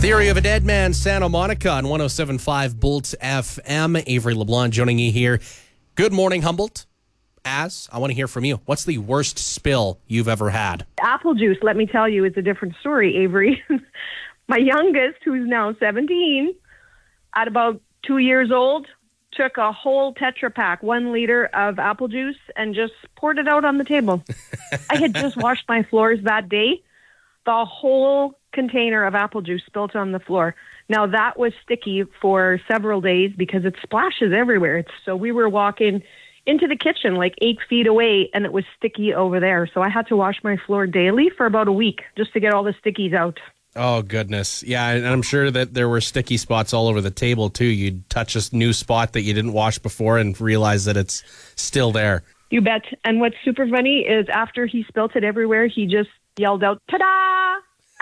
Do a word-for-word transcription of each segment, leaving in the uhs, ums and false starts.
Theory of a Dead Man, Santa Monica on one oh seven point five Bolt F M. Avery LeBlanc joining you here. Good morning, Humboldt. Az, I want to hear from you. What's the worst spill you've ever had? Apple juice, let me tell you, is a different story, Avery. My youngest, who's now seventeen, at about two years old, took a whole Tetra Pak, one liter of apple juice, and just poured it out on the table. I had just washed my floors that day. The whole container of apple juice spilt on the floor. Now, that was sticky for several days because it splashes everywhere. It's, so we were walking into the kitchen like eight feet away, and it was sticky over there. So I had to wash my floor daily for about a week just to get all the stickies out. Oh, goodness. Yeah, and I'm sure that there were sticky spots all over the table, too. You'd touch a new spot that you didn't wash before and realize that it's still there. You bet. And what's super funny is after he spilt it everywhere, he just yelled out, "Ta-da!"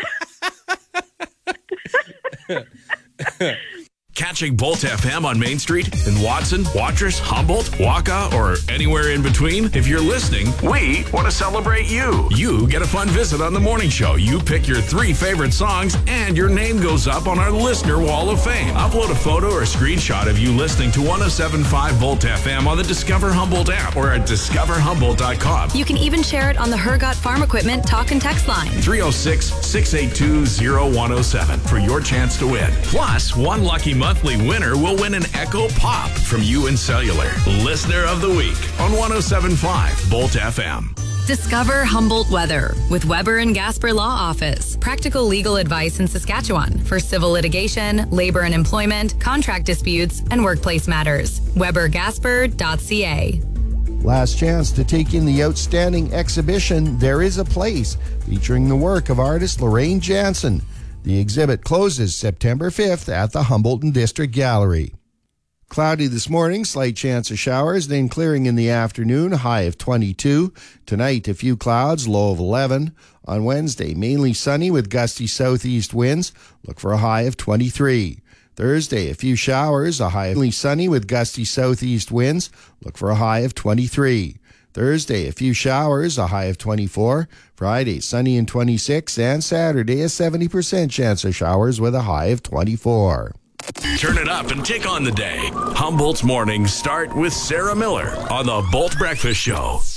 Catching Bolt F M on Main Street in Watson, Watrous, Humboldt, Waka, or anywhere in between? If you're listening, we want to celebrate you. You get a fun visit on the morning show. You pick your three favorite songs, and your name goes up on our Listener Wall of Fame. Upload a photo or a screenshot of you listening to one oh seven point five Bolt F M on the Discover Humboldt app or at discover humboldt dot com. You can even share it on the Hergot Farm Equipment talk and text line. three oh six, six eight two, oh one oh seven for your chance to win. Plus, one lucky monthly winner will win an Echo Pop from U N Cellular. Listener of the Week on one oh seven point five Bolt F M. Discover Humboldt Weather with Weber and Gasper Law Office. Practical legal advice in Saskatchewan for civil litigation, labor and employment, contract disputes, and workplace matters. weber gasper dot c a. Last chance to take in the outstanding exhibition, There Is a Place, featuring the work of artist Lorraine Jansen. The exhibit closes September fifth at the Humboldt District Gallery. Cloudy this morning, slight chance of showers, then clearing in the afternoon, high of twenty-two. Tonight, a few clouds, low of eleven. On Wednesday, mainly sunny with gusty southeast winds. Look for a high of twenty-three. Thursday, a few showers, a high of mainly sunny with gusty southeast winds. Look for a high of twenty-three. Thursday, a few showers, a high of twenty-four. Friday, sunny and twenty-six. And Saturday, a seventy percent chance of showers with a high of twenty-four. Turn it up and take on the day. Humboldt's mornings start with Sarah Miller on the Bolt Breakfast Show.